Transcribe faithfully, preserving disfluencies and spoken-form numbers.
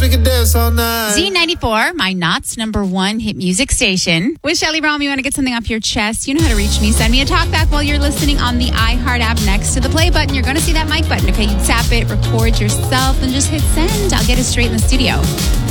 we can dance all night. Z ninety-four, my Knots number one hit music station. With Shelly Rome, you want to get something off your chest, you know how to reach me. Send me a talk back while you're listening on the iHeart app. Next to the play button, you're going to see that mic button. Okay, you tap it, record yourself, and just hit send. I'll get it straight in the studio.